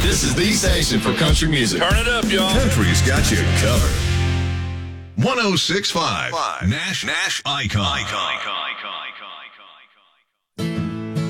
This is the station for country music. Turn it up, y'all. Country's got you covered. 106.5 Nash Icon.